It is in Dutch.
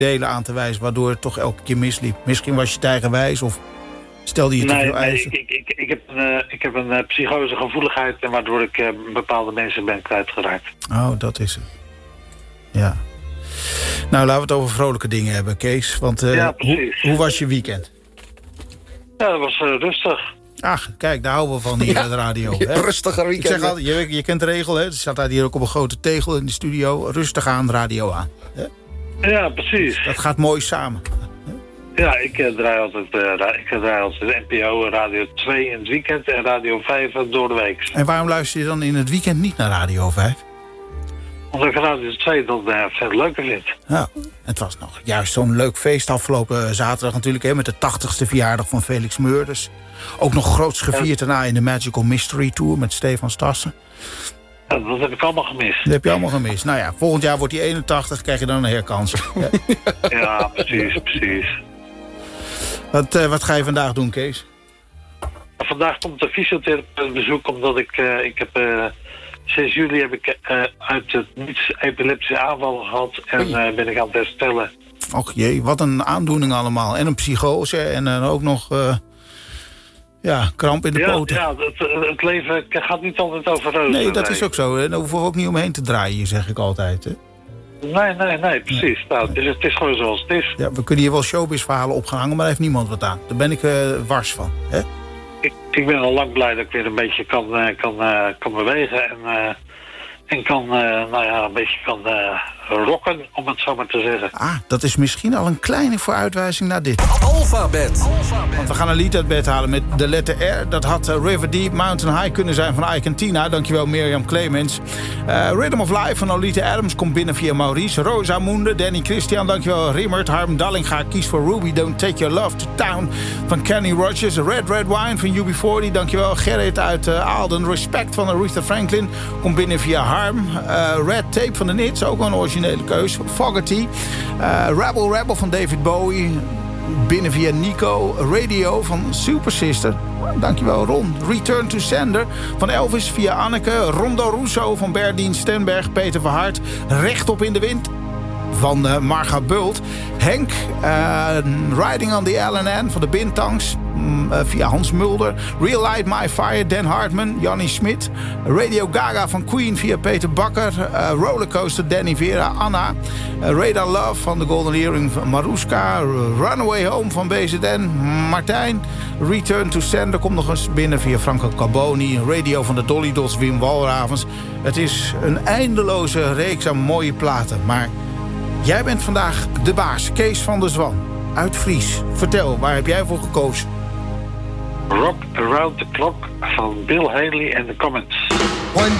delen aan te wijzen... waardoor het toch elke keer misliep? Misschien was je het eigenwijs of stelde je te veel eisen? Ik heb een psychosegevoeligheid... en waardoor ik bepaalde mensen ben kwijtgeraakt. Oh, dat is het. Ja. Nou, laten we het over vrolijke dingen hebben, Kees. Want hoe was je weekend? Ja, dat was rustig. Ach, kijk, daar houden we van hier bij de radio. Hè? Rustiger weekend. Ik zeg altijd, je kent de regel, hè? Er staat hier ook op een grote tegel in de studio. Rustig aan, radio aan. Hè? Ja, precies. Dat gaat mooi samen. Ja, ik draai altijd NPO, Radio 2 in het weekend en Radio 5 door de week. En waarom luister je dan in het weekend niet naar Radio 5? Omdat ik Radio 2 dat veel leuker vind. Ja, het was nog juist zo'n leuk feest afgelopen zaterdag natuurlijk... Hè, met de 80ste verjaardag van Felix Meurders. Ook nog groots gevierd daarna in de Magical Mystery Tour met Stefan Stassen. Ja, dat heb ik allemaal gemist. Dat heb je allemaal gemist. Nou ja, volgend jaar wordt hij 81, krijg je dan een herkans. Ja, precies. Wat ga je vandaag doen, Kees? Vandaag komt de fysiotherapeut bezoek, omdat ik heb... 6 juli heb ik uit het niets epileptische aanval gehad en ben ik aan het herstellen. Och jee, wat een aandoening allemaal. En een psychose en ook nog kramp in de poten. Ja, het leven gaat niet altijd over rozen. Nee, dat is ook zo. Hè. Daar hoeven we ook niet omheen te draaien, zeg ik altijd. Hè. Nee, precies. Ja. Nou, het is gewoon zoals het is. Ja, we kunnen hier wel showbiz-verhalen opgehangen, maar daar heeft niemand wat aan. Daar ben ik wars van. Hè? Ik ben al lang blij dat ik weer een beetje kan bewegen en kan een beetje kan rocken, om het zo maar te zeggen. Ah, dat is misschien al een kleine vooruitwijzing naar dit. Alphabet. Want we gaan een lied uit bed halen met de letter R. Dat had River Deep, Mountain High kunnen zijn van Ike en Tina. Dankjewel Mirjam Clemens. Rhythm of Life van Olita Adams komt binnen via Maurice. Rosa Moende, Danny Christian, dankjewel Rimmert. Harm Dallinga, kies voor Ruby, Don't Take Your Love to Town van Kenny Rogers. Red Wine van UB40, dankjewel Gerrit uit Aalden. Respect van Aretha Franklin komt binnen via Harm. Red Tape van de Nits, ook wel een originele keus. Fogerty. Rebel van David Bowie. Binnen via Nico. Radio van Super Sister. Dankjewel Ron. Return to Sender van Elvis via Anneke. Rondo Russo van Berdien Stenberg. Peter Verhaert. Rechtop in de wind van Marga Bult. Henk. Riding on the LNN van de Bintangs. Via Hans Mulder. Real Light My Fire, Dan Hartman, Jannie Smit. Radio Gaga van Queen via Peter Bakker. Rollercoaster, Danny Vera, Anna. Radar Love van de Golden Earring van Maruska. Runaway Home van BZN, Martijn. Return to Sender komt nog eens binnen via Franco Carboni. Radio van de Dolly Dots, Wim Walravens. Het is een eindeloze reeks aan mooie platen. Maar jij bent vandaag de baas, Kees van der Zwan. Uit Fries. Vertel, waar heb jij voor gekozen? Rock Around the Clock van Bill Haley en The Comets. One